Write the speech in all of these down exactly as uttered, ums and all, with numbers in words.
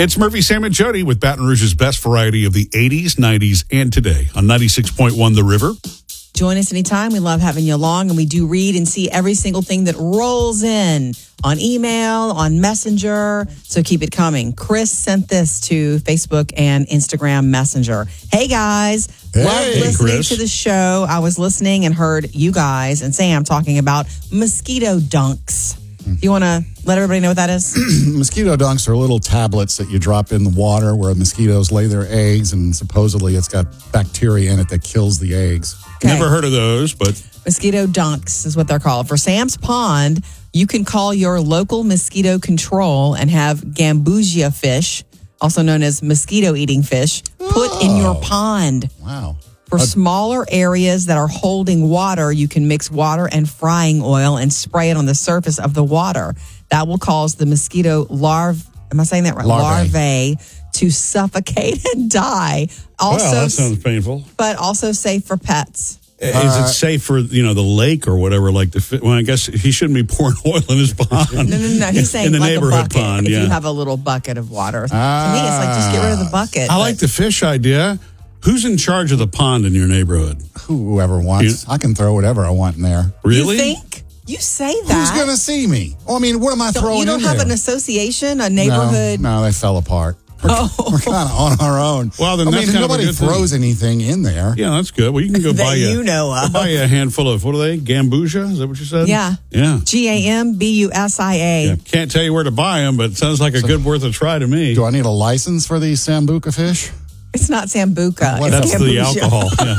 It's Murphy, Sam, and Jody with Baton Rouge's best variety of the eighties, nineties, and today on ninety-six point one The River. Join us anytime. We love having you along, and we do read and see every single thing that rolls in on email, on Messenger, so keep it coming. Chris sent this to Facebook and Instagram Messenger. Hey, guys. Hey, love listening Chris. to the show. I was listening and heard you guys and Sam talking about mosquito dunks. You want to let everybody know what that is? Mosquito dunks are little tablets that you drop in the water where mosquitoes lay their eggs, and supposedly it's got bacteria in it that kills the eggs. Okay. Never heard of those, but Mosquito dunks is what they're called. For Sam's Pond, you can call your local mosquito control and have gambusia fish, also known as mosquito-eating fish, put in your pond. Wow. For smaller areas that are holding water, you can mix water and frying oil and spray it on the surface of the water. That will cause the mosquito larvae, am I saying that right? Larvae. Larvae to suffocate and die. Also, wow, that sounds painful. but also safe for pets. Is it safe for, you know, the lake or whatever? Like the fi- well, I guess he shouldn't be pouring oil in his pond. No, no, no. He's saying in the like neighborhood a bucket. pond. If Yeah, you have a little bucket of water. To me, it's like just get rid of the bucket. I like the fish idea. Who's in charge of the pond in your neighborhood? Whoever wants. I can throw whatever I want in there. Really? You think? You say that. Who's going to see me? Well, I mean, what am I Don't- throwing you don't in have there? an association, a neighborhood? No, no, they fell apart. We're, Oh. we're kind of on our own. Well, then I that's mean, kind of a nobody good thing. throws anything in there. Yeah, that's good. Well, you can go That buy you, you know of. go buy you a handful of, what are they? Gambusia? Is that what you said? Yeah. Yeah. G A M B U S I A. Yeah. Can't tell you where to buy them, but it sounds like a good worth a try to me. Do I need a license for these Sambuca fish? It's not Sambuca. What It's That's the Gambusia. alcohol. Yeah.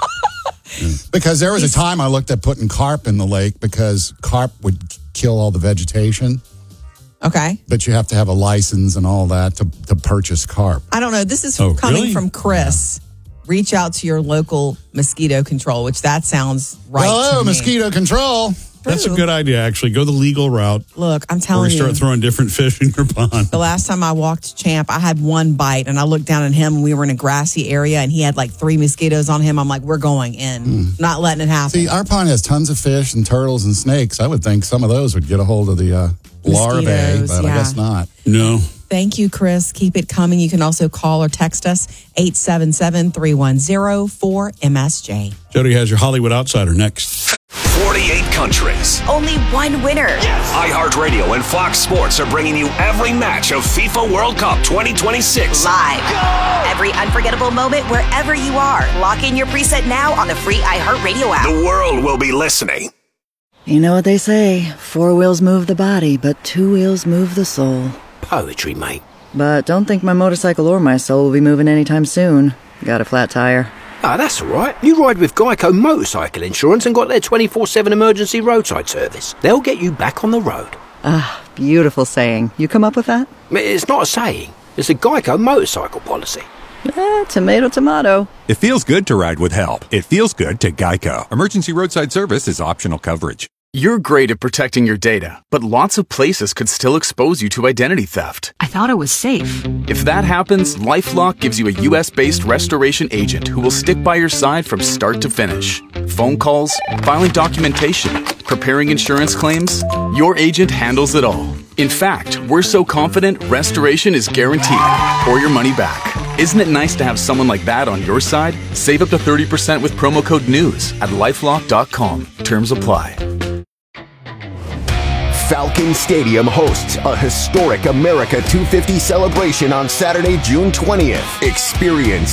Because there was a time I looked at putting carp in the lake because carp would kill all the vegetation, Okay. but you have to have a license and all that to, to purchase carp. I don't know. This is Oh, coming really? from Chris. Reach out to your local mosquito control, which that sounds right Hello, to me. mosquito control. That's a True. good idea, actually. Go the legal route Look, I'm where telling you you. start throwing different fish in your pond. The last time I walked Champ, I had one bite, and I looked down at him, and we were in a grassy area, and he had like three mosquitoes on him. I'm like, we're going in. Not letting it happen. See, our pond has tons of fish and turtles and snakes. I would think some of those would get a hold of the uh, larvae, Mosquitoes, but yeah. I guess not. No. Thank you, Chris. Keep it coming. You can also call or text us, eight seven seven, three one zero, four M S J. Jody has your Hollywood Outsider next. forty-eight countries. Only one winner. iHeartRadio and Fox Sports are bringing you every match of FIFA World Cup twenty twenty-six. Live. Every unforgettable moment wherever you are. Lock in your preset now on the free iHeartRadio app. The world will be listening. You know what they say, four wheels move the body, but two wheels move the soul. Poetry, mate. But don't think my motorcycle or my soul will be moving anytime soon. Got a flat tire. Ah, that's all right. You ride with Geico Motorcycle Insurance and got their twenty-four seven emergency roadside service. They'll get you back on the road. Ah, beautiful saying. You come up with that? It's not a saying. It's a Geico motorcycle policy. Eh, tomato, tomato. It feels good to ride with help. It feels good to Geico. Emergency roadside service is optional coverage. You're great at protecting your data, but lots of places could still expose you to identity theft. I thought it was safe. If that happens, LifeLock gives you a U S-based restoration agent who will stick by your side from start to finish. Phone calls, filing documentation, preparing insurance claims, your agent handles it all. In fact, we're so confident restoration is guaranteed or your money back. Isn't it nice to have someone like that on your side? Save up to thirty percent with promo code NEWS at lifelock dot com. Terms apply. Falcon Stadium hosts a historic America two fifty celebration on Saturday, June twentieth. Experience